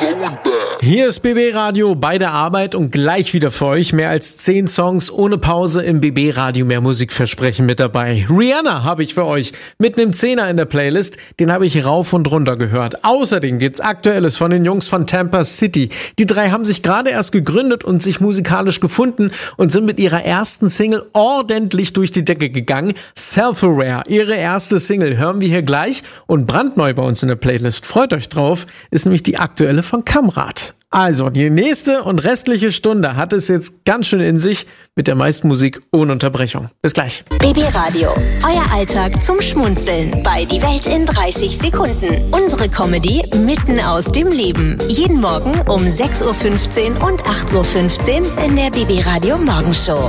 Hier ist BB Radio bei der Arbeit und gleich wieder für euch. Mehr als 10 Songs ohne Pause im BB Radio Mehr Musikversprechen mit dabei. Rihanna habe ich für euch mit einem 10er in der Playlist. Den habe ich rauf und runter gehört. Außerdem gibt's Aktuelles von den Jungs von Tampa City. Die drei haben sich gerade erst gegründet und sich musikalisch gefunden und sind mit ihrer ersten Single ordentlich durch die Decke gegangen. Self-Aware, ihre erste Single, hören wir hier gleich. Und brandneu bei uns in der Playlist, freut euch drauf, ist nämlich die aktuelle von Kamrat. Also, die nächste und restliche Stunde hat es jetzt ganz schön in sich mit der meisten Musik ohne Unterbrechung. Bis gleich. BB Radio, euer Alltag zum Schmunzeln bei Die Welt in 30 Sekunden. Unsere Comedy mitten aus dem Leben. Jeden Morgen um 6.15 Uhr und 8.15 Uhr in der BB Radio Morgenshow.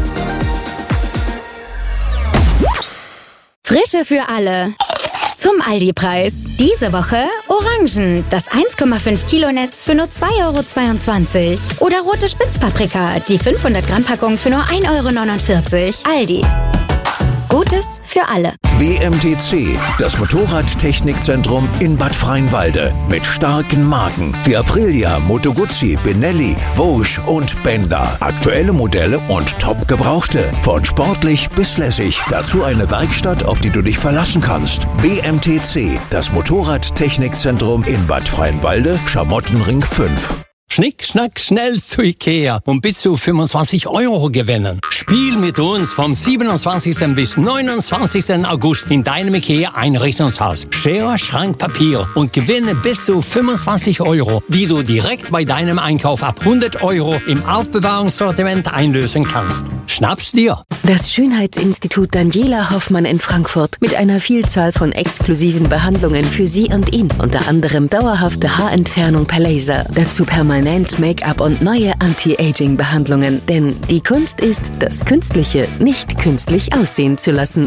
Frische für alle. Zum Aldi-Preis. Diese Woche Orangen, das 1,5 Kilo Netz für nur 2,22 €. Oder rote Spitzpaprika, die 500 Gramm Packung für nur 1,49 €. Aldi. Gutes für alle. BMTC, das Motorradtechnikzentrum in Bad Freienwalde. Mit starken Marken wie Aprilia, Moto Guzzi, Benelli, Vosges und Bender. Aktuelle Modelle und top gebrauchte. Von sportlich bis lässig. Dazu eine Werkstatt, auf die du dich verlassen kannst. BMTC, das Motorradtechnikzentrum in Bad Freienwalde, Schamottenring 5. Schnick, schnack, schnell zu Ikea und bis zu 25 € gewinnen. Spiel mit uns vom 27. bis 29. August in deinem Ikea-Einrichtungshaus. Schere, Schrank, Papier und gewinne bis zu 25 €, die du direkt bei deinem Einkauf ab 100 € im Aufbewahrungssortiment einlösen kannst. Schnapp's dir! Das Schönheitsinstitut Daniela Hoffmann in Frankfurt mit einer Vielzahl von exklusiven Behandlungen für Sie und ihn. Unter anderem dauerhafte Haarentfernung per Laser. Dazu permanent Make-up und neue Anti-Aging-Behandlungen. Denn die Kunst ist, das Künstliche nicht künstlich aussehen zu lassen.